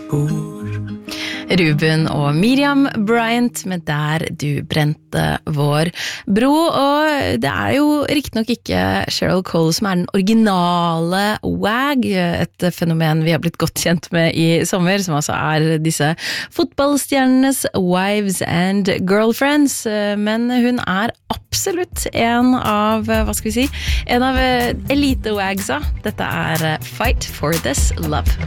Ruben og Miriam Bryant med Der du brente vår bro, og det jo riktignok ikke Cheryl Cole som den originale WAG, et fenomen vi har blitt godt kjent med i sommer, som altså disse fotballstjernenes wives and girlfriends, men hun absolutt en av, hva skal vi si, en av elite-wagsa. Dette Fight for This Love.